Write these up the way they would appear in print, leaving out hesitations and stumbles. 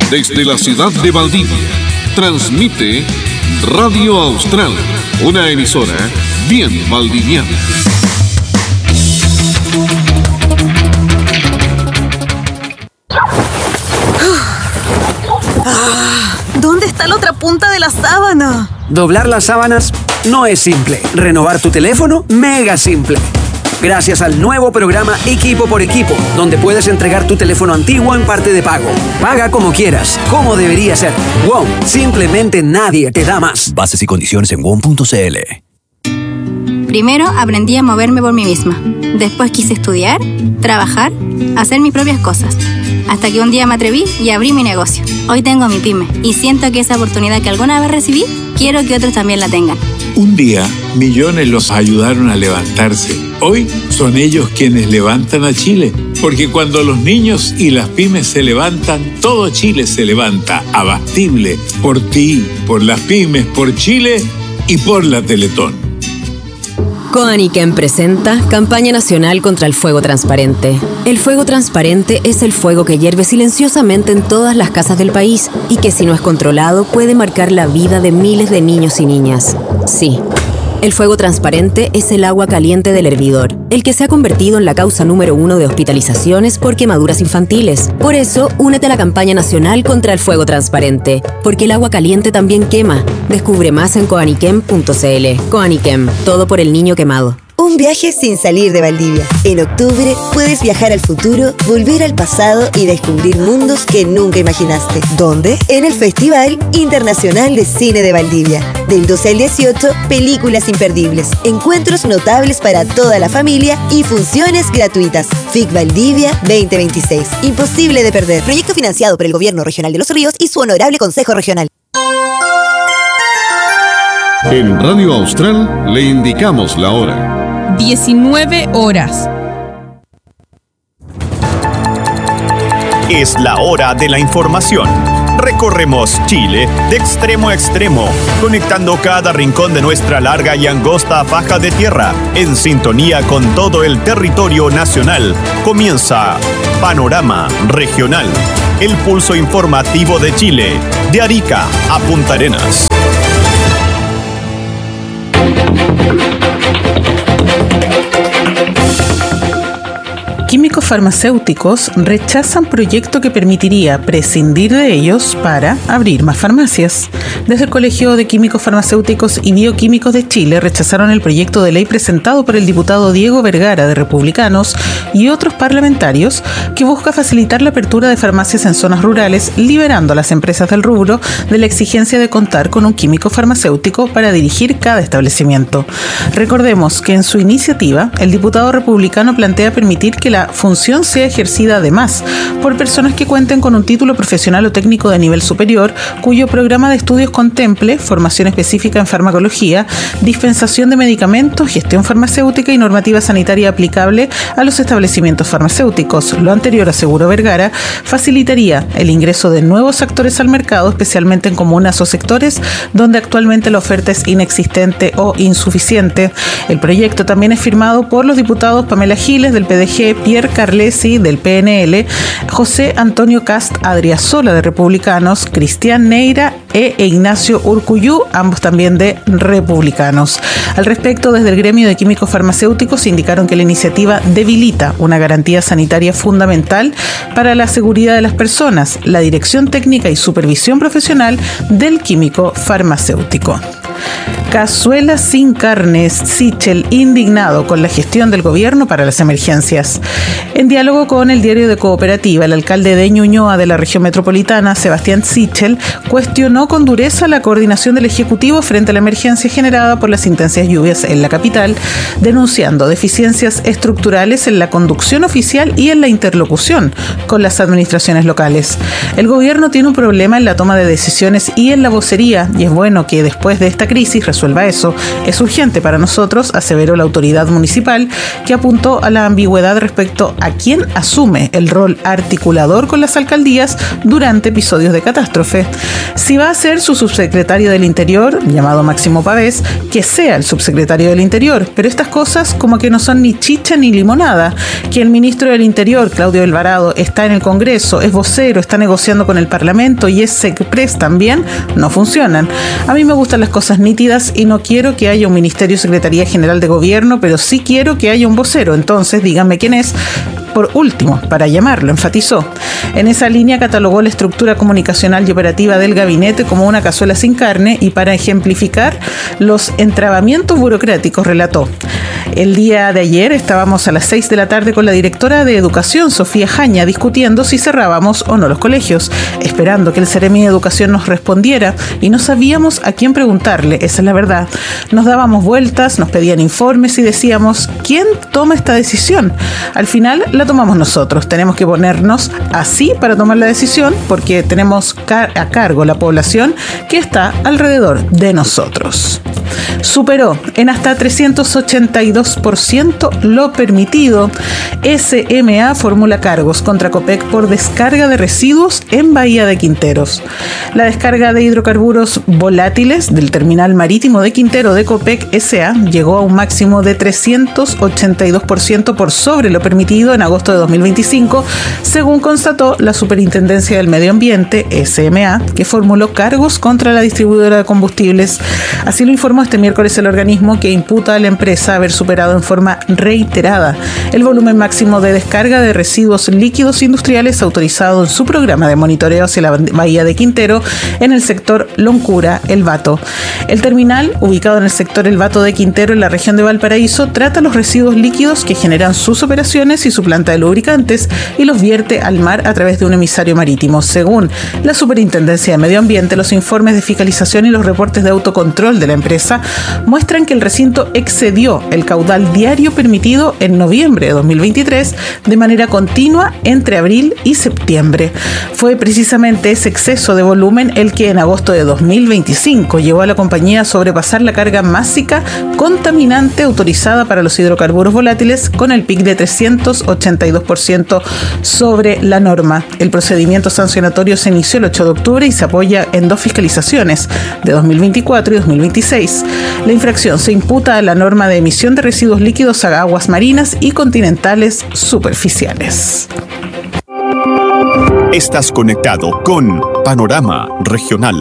Desde la ciudad de Valdivia, transmite Radio Austral, una emisora bien valdiviana. ¿Dónde está la otra punta de la sábana? Doblar las sábanas no es simple. Renovar tu teléfono, mega simple. Gracias al nuevo programa Equipo por Equipo, donde puedes entregar tu teléfono antiguo en parte de pago. Paga como quieras, como debería ser. WOM, simplemente nadie te da más. Bases y condiciones en WOM.cl. Primero aprendí a moverme por mí misma. Después quise estudiar, trabajar, hacer mis propias cosas. Hasta que un día me atreví y abrí mi negocio. Hoy tengo mi pyme y siento que esa oportunidad que alguna vez recibí, quiero que otros también la tengan. Un día, millones los ayudaron a levantarse. Hoy son ellos quienes levantan a Chile. Porque cuando los niños y las pymes se levantan, todo Chile se levanta. Abastible. Por ti, por las pymes, por Chile y por la Teletón. Coaniquem presenta Campaña Nacional contra el Fuego Transparente. El fuego transparente es el fuego que hierve silenciosamente en todas las casas del país y que, si no es controlado, puede marcar la vida de miles de niños y niñas. Sí, el fuego transparente es el agua caliente del hervidor, el que se ha convertido en la causa número 1 de hospitalizaciones por quemaduras infantiles. Por eso, únete a la Campaña Nacional contra el Fuego Transparente, porque el agua caliente también quema. Descubre más en coaniquem.cl. Coaniquem, todo por el niño quemado. Un viaje sin salir de Valdivia. En octubre puedes viajar al futuro, volver al pasado y descubrir mundos que nunca imaginaste. ¿Dónde? En el Festival Internacional de Cine de Valdivia. Del 12 al 18, películas imperdibles, encuentros notables para toda la familia y funciones gratuitas. FIC Valdivia 2026. Imposible de perder. Proyecto financiado por el Gobierno Regional de Los Ríos y su Honorable Consejo Regional. En Radio Austral le indicamos la hora. 19 horas. Es la hora de la información. Recorremos Chile de extremo a extremo, conectando cada rincón de nuestra larga y angosta faja de tierra, en sintonía con todo el territorio nacional. Comienza Panorama Regional, el pulso informativo de Chile, de Arica a Punta Arenas. Químicos farmacéuticos rechazan proyecto que permitiría prescindir de ellos para abrir más farmacias. Desde el Colegio de Químicos Farmacéuticos y Bioquímicos de Chile rechazaron el proyecto de ley presentado por el diputado Diego Vergara de Republicanos y otros parlamentarios que busca facilitar la apertura de farmacias en zonas rurales, liberando a las empresas del rubro de la exigencia de contar con un químico farmacéutico para dirigir cada establecimiento. Recordemos que en su iniciativa, el diputado republicano plantea permitir que la función sea ejercida además por personas que cuenten con un título profesional o técnico de nivel superior, cuyo programa de estudios contemple formación específica en farmacología, dispensación de medicamentos, gestión farmacéutica y normativa sanitaria aplicable a los establecimientos farmacéuticos. Lo anterior, aseguró Vergara, facilitaría el ingreso de nuevos actores al mercado, especialmente en comunas o sectores donde actualmente la oferta es inexistente o insuficiente. El proyecto también es firmado por los diputados Pamela Giles del PDG, Pierre Carlesi del PNL, José Antonio Cast Adriasola de Republicanos, Cristian Neira e Ignacio Urcuyú, ambos también de Republicanos. Al respecto, desde el gremio de químicos farmacéuticos indicaron que la iniciativa debilita una garantía sanitaria fundamental para la seguridad de las personas, la dirección técnica y supervisión profesional del químico farmacéutico. Cazuela sin carnes, Sichel indignado con la gestión del gobierno para las emergencias. En diálogo con el diario de Cooperativa, el alcalde de Ñuñoa de la región metropolitana, Sebastián Sichel, cuestionó con dureza la coordinación del Ejecutivo frente a la emergencia generada por las intensas lluvias en la capital, denunciando deficiencias estructurales en la conducción oficial y en la interlocución con las administraciones locales. El gobierno tiene un problema en la toma de decisiones y en la vocería, y es bueno que después de esta crisis resuelva resuelva eso es urgente para nosotros, aseveró la autoridad municipal, que apuntó a la ambigüedad respecto a quién asume el rol articulador con las alcaldías durante episodios de catástrofe. Si va a ser su subsecretario del Interior, llamado Máximo Pavés, que sea el subsecretario del Interior, pero estas cosas como que no son ni chicha ni limonada. Que el ministro del Interior, Claudio Alvarado, está en el Congreso, es vocero, está negociando con el Parlamento y es SECPRES también, no funcionan. A mí me gustan las cosas nítidas y no quiero que haya un Ministerio y Secretaría General de Gobierno, pero sí quiero que haya un vocero. Entonces, díganme quién es. Por último, para llamarlo, enfatizó. En esa línea catalogó la estructura comunicacional y operativa del gabinete como una cazuela sin carne y para ejemplificar los entrabamientos burocráticos relató: el día de ayer estábamos a las 6 de la tarde con la directora de Educación, Sofía Jaña, discutiendo si cerrábamos o no los colegios, esperando que el Seremi de Educación nos respondiera y no sabíamos a quién preguntarle, esa es la verdad. Nos dábamos vueltas, nos pedían informes y decíamos, ¿quién toma esta decisión? Al final la tomamos nosotros, tenemos que ponernos así para tomar la decisión porque tenemos a cargo la población que está alrededor de nosotros. Superó en hasta 382% lo permitido. SMA formula cargos contra Copec por descarga de residuos en Bahía de Quinteros. La descarga de hidrocarburos volátiles del terminal marítimo de Quintero de Copec S.A. llegó a un máximo de 382% por sobre lo permitido en agosto de 2025, según constató la Superintendencia del Medio Ambiente, SMA, que formuló cargos contra la distribuidora de combustibles. Así lo informó este miércoles el organismo, que imputa a la empresa haber superado en forma reiterada el volumen máximo de descarga de residuos líquidos industriales autorizado en su programa de monitoreo hacia la Bahía de Quintero en el sector Loncura, El Bato. El terminal, ubicado en el sector El Bato de Quintero en la región de Valparaíso, trata los residuos líquidos que generan sus operaciones y su planta de lubricantes y los vierte al mar a través de un emisario marítimo. Según la Superintendencia de Medio Ambiente, los informes de fiscalización y los reportes de autocontrol de la empresa muestran que el recinto excedió el caudal diario permitido en noviembre de 2023 de manera continua entre abril y septiembre. Fue precisamente ese exceso de volumen el que en agosto de 2025 llevó a la compañía a sobrepasar la carga másica contaminante autorizada para los hidrocarburos volátiles con el PIC de 382% sobre la norma. El procedimiento sancionatorio se inició el 8 de octubre y se apoya en 2 fiscalizaciones de 2024 y 2026. La infracción se imputa a la norma de emisión de residuos líquidos a aguas marinas y continentales superficiales. Estás conectado con Panorama Regional.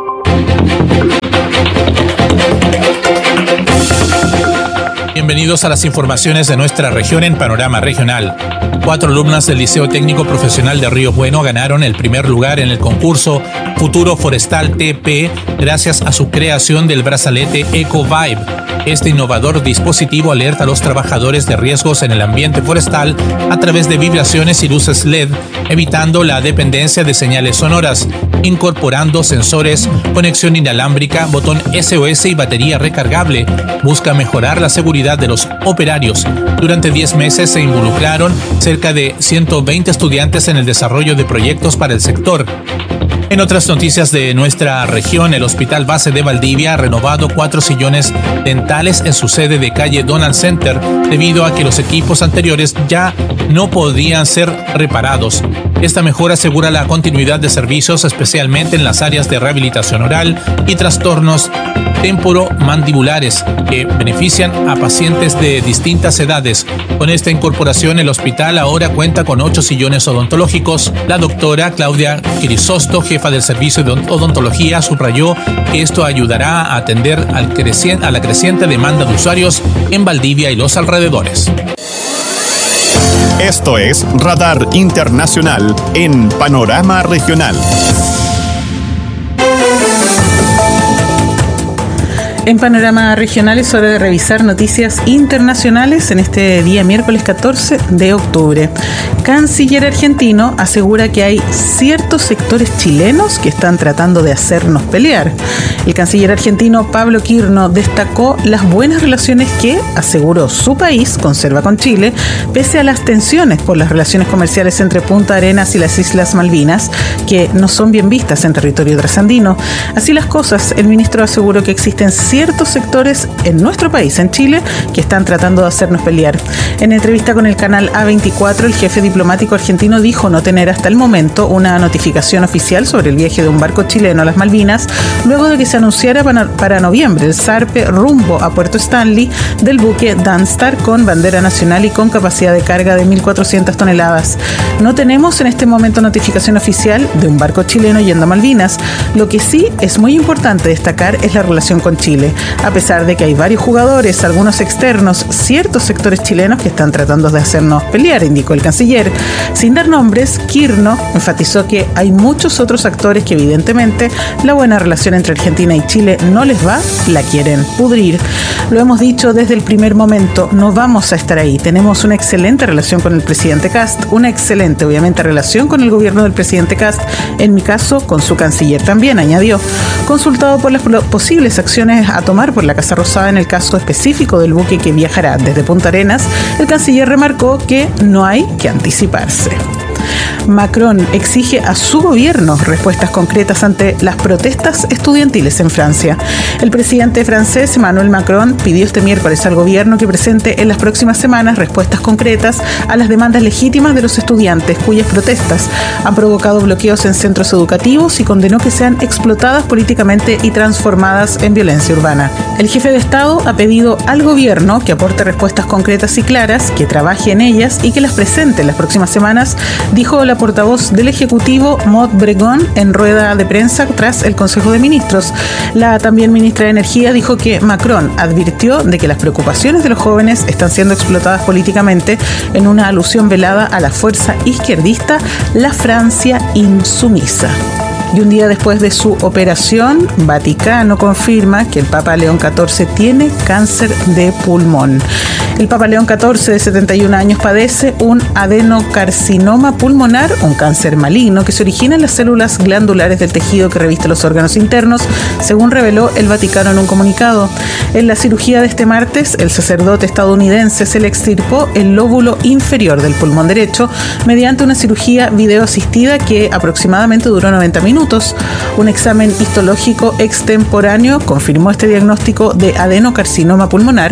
Bienvenidos a las informaciones de nuestra región en Panorama Regional. 4 alumnas del Liceo Técnico Profesional de Río Bueno ganaron el primer lugar en el concurso Futuro Forestal TP gracias a su creación del brazalete EcoVibe. Este innovador dispositivo alerta a los trabajadores de riesgos en el ambiente forestal a través de vibraciones y luces LED, evitando la dependencia de señales sonoras, incorporando sensores, conexión inalámbrica, botón SOS y batería recargable. Busca mejorar la seguridad de los operarios. Durante 10 meses se involucraron cerca de 120 estudiantes en el desarrollo de proyectos para el sector. En otras noticias de nuestra región, el Hospital Base de Valdivia ha renovado 4 sillones dentales en su sede de calle Donald Center debido a que los equipos anteriores ya no podían ser reparados. Esta mejora asegura la continuidad de servicios, especialmente en las áreas de rehabilitación oral y trastornos temporomandibulares que benefician a pacientes de distintas edades. Con esta incorporación, el hospital ahora cuenta con 8 sillones odontológicos. La doctora Claudia Quirisosto, jefa del servicio de odontología, subrayó que esto ayudará a atender a la creciente demanda de usuarios en Valdivia y los alrededores. Esto es Radar Internacional en Panorama Regional. En Panorama Regional es hora de revisar noticias internacionales en este día miércoles 14 de octubre. canciller argentino asegura que hay ciertos sectores chilenos que están tratando de hacernos pelear. El canciller argentino Pablo Quirno destacó las buenas relaciones que, aseguró, su país conserva con Chile, pese a las tensiones por las relaciones comerciales entre Punta Arenas y las Islas Malvinas, que no son bien vistas en territorio trasandino. Así las cosas, el ministro aseguró que existen ciertos sectores en nuestro país, en Chile, que están tratando de hacernos pelear. En entrevista con el canal A24, el jefe diplomático argentino dijo no tener hasta el momento una notificación oficial sobre el viaje de un barco chileno a las Malvinas, luego de que se anunciara para noviembre el zarpe rumbo a Puerto Stanley del buque Danstar con bandera nacional y con capacidad de carga de 1.400 toneladas. No tenemos en este momento notificación oficial de un barco chileno yendo a Malvinas. Lo que sí es muy importante destacar es la relación con Chile, a pesar de que hay varios jugadores, algunos externos, ciertos sectores chilenos que están tratando de hacernos pelear, indicó el canciller. Sin dar nombres, Quirno enfatizó que hay muchos otros actores que evidentemente la buena relación entre Argentina y Chile no les va, la quieren pudrir. Lo hemos dicho desde el primer momento, no vamos a estar ahí. Tenemos una excelente relación con el presidente Kast, una excelente, obviamente, relación con el gobierno del presidente Kast, en mi caso, con su canciller también, añadió. Consultado por las posibles acciones a tomar por la Casa Rosada en el caso específico del buque que viajará desde Punta Arenas, el canciller remarcó que no hay que anticiparse. Macron exige a su gobierno respuestas concretas ante las protestas estudiantiles en Francia. El presidente francés Emmanuel Macron pidió este miércoles al gobierno que presente en las próximas semanas respuestas concretas a las demandas legítimas de los estudiantes cuyas protestas han provocado bloqueos en centros educativos y condenó que sean explotadas políticamente y transformadas en violencia urbana. El jefe de Estado ha pedido al gobierno que aporte respuestas concretas y claras, que trabaje en ellas y que las presente en las próximas semanas, dijo la portavoz del Ejecutivo Maud Bregon en rueda de prensa tras el Consejo de Ministros. La también ministra de Energía dijo que Macron advirtió de que las preocupaciones de los jóvenes están siendo explotadas políticamente en una alusión velada a la fuerza izquierdista, la Francia insumisa. Y un día después de su operación, Vaticano confirma que el Papa León XIV tiene cáncer de pulmón. El Papa León XIV, de 71 años, padece un adenocarcinoma pulmonar, un cáncer maligno que se origina en las células glandulares del tejido que reviste los órganos internos, según reveló el Vaticano en un comunicado. En la cirugía de este martes, el sacerdote estadounidense se le extirpó el lóbulo inferior del pulmón derecho mediante una cirugía videoasistida que aproximadamente duró 90 minutos. Un examen histológico extemporáneo confirmó este diagnóstico de adenocarcinoma pulmonar,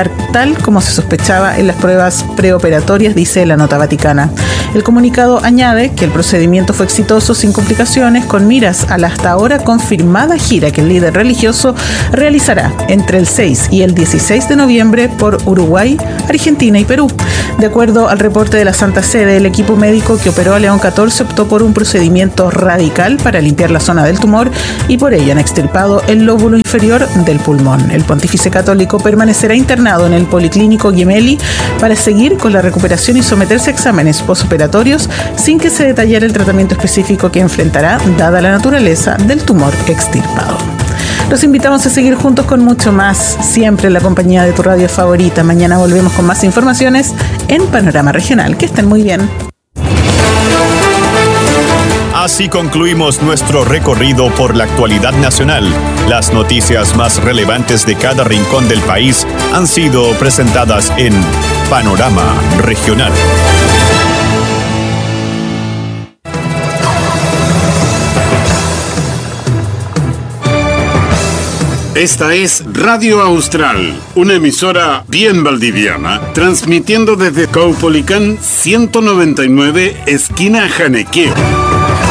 tal como se sospechaba en las pruebas preoperatorias, dice la nota vaticana. El comunicado añade que el procedimiento fue exitoso sin complicaciones, con miras a la hasta ahora confirmada gira que el líder religioso realizará entre el 6 y el 16 de noviembre por Uruguay, Argentina y Perú. De acuerdo al reporte de la Santa Sede, el equipo médico que operó a León XIV optó por un procedimiento radical para limpiar la zona del tumor y por ello han extirpado el lóbulo inferior del pulmón. El pontífice católico permanecerá internado en el Policlínico Gemelli para seguir con la recuperación y someterse a exámenes postoperatorios sin que se detallara el tratamiento específico que enfrentará, dada la naturaleza del tumor extirpado. Los invitamos a seguir juntos con mucho más, siempre en la compañía de tu radio favorita. Mañana volvemos con más informaciones en Panorama Regional. Que estén muy bien. Así concluimos nuestro recorrido por la actualidad nacional. Las noticias más relevantes de cada rincón del país han sido presentadas en Panorama Regional. Esta es Radio Austral, una emisora bien valdiviana, transmitiendo desde Caupolicán 199, esquina Janequeo.